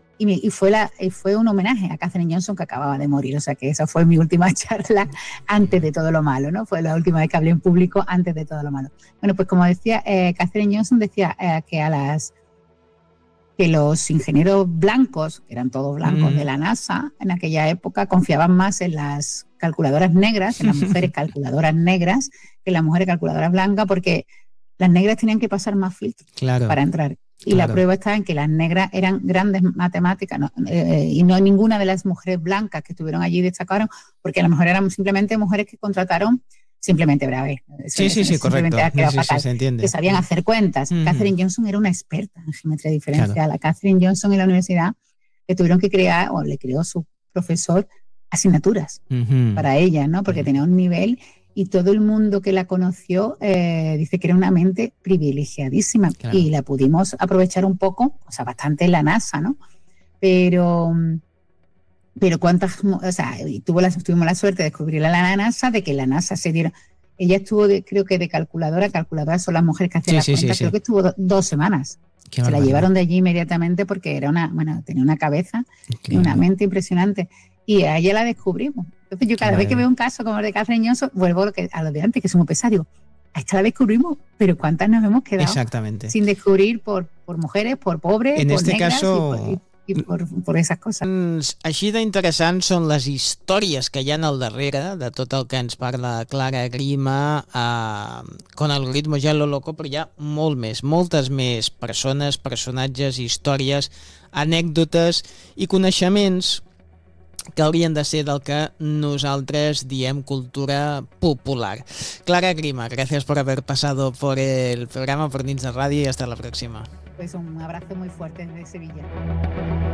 fue un homenaje a Katherine Johnson, que acababa de morir. O sea que esa fue mi última charla antes de todo lo malo, ¿no? Fue la última vez que hablé en público antes de todo lo malo. Bueno, pues como decía, Katherine Johnson decía que los ingenieros blancos, que eran todos blancos de la NASA, en aquella época confiaban más en las calculadoras negras, en las mujeres calculadoras negras, que en las mujeres calculadoras blancas, porque las negras tenían que pasar más filtros para entrar. Y la prueba está en que las negras eran grandes matemáticas, y no ninguna de las mujeres blancas que estuvieron allí destacaron, porque a lo mejor eran simplemente mujeres que contrataron simplemente brave. Sí, correcto. Se entiende. Que sabían hacer cuentas. Katherine Johnson era una experta en geometría diferencial. Claro. A Katherine Johnson en la universidad le tuvieron que crear, o le creó su profesor, asignaturas para ella, ¿no? Porque tenía un nivel, y todo el mundo que la conoció dice que era una mente privilegiadísima, y la pudimos aprovechar un poco, o sea, bastante en la NASA, ¿no? Pero cuántas, o sea, tuvimos la suerte de descubrir a la NASA, de que la NASA se diera. Ella estuvo, creo que de calculadoras son las mujeres que hacen las cuentas, creo que estuvo 2 semanas. Se la llevaron de allí inmediatamente porque tenía una cabeza y una mente impresionante. Y a ella la descubrimos. Entonces yo cada vez que veo un caso como el de Katherine Johnson, vuelvo a lo de antes, que somos pesados. A esta la descubrimos, pero ¿cuántas nos hemos quedado sin descubrir por mujeres, por pobres, en por este negras caso... i per esas coses. Així d'interessants són les històries que hi ha al darrere de tot el que ens parla Clara Grima Con el ritmo ya lo loco, però hi ha moltes més persones, personatges, històries, anècdotes i coneixements que haurien de ser del que nosaltres diem cultura popular. Clara Grima, gracias por haber pasado por el programa, por Nits de Radio, y hasta la próxima. Pues un abrazo muy fuerte desde Sevilla.